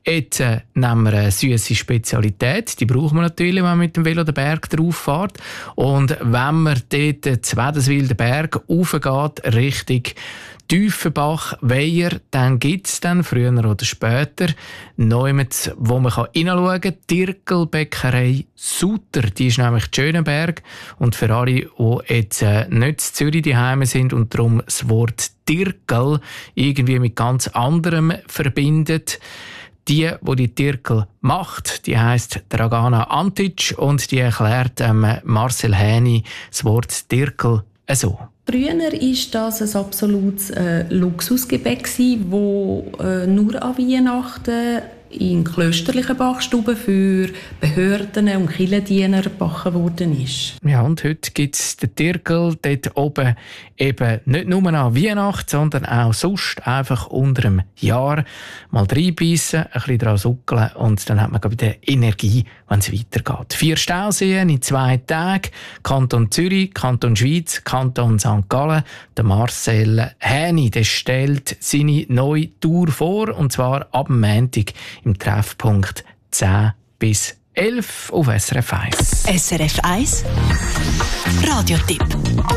Jetzt nehmen wir eine süsse Spezialität. Die brauchen wir natürlich, wenn man mit dem Velo den Berg drauf fährt. Und wenn man dort zu Wädenswil den Berg raufgeht, Richtung Tiefenbach, Weiher, dann gibt es dann früher oder später jemanden, wo man hineinschauen kann. Die Dirkel-Bäckerei Suter, die ist nämlich in Schönenberg. Und für alle, die jetzt nicht in Zürich daheim sind und darum das Wort Dirkel irgendwie mit ganz anderem verbindet, die Dirkel macht, die heisst Dragana Antic und die erklärt Marcel Häni das Wort Dirkel so. Früher war das ein absolutes Luxusgebäck, das nur an Weihnachten in klösterlichen Backstuben für Behörden und Kirchendiener gebacken worden ist. Ja, und heute gibt es den Dirkel dort oben eben nicht nur an Weihnachten, sondern auch sonst einfach unter dem Jahr mal reinbeissen, ein bisschen dran suckeln und dann hat man wieder Energie, wenn es weitergeht. 4 Stauseen in 2 Tagen, Kanton Zürich, Kanton Schweiz, Kanton St. Gallen. Der Marcel Häni, der stellt seine neue Tour vor, und zwar ab dem Montag im Treffpunkt 10 bis 11 auf SRF 1. SRF 1 Radiotipp.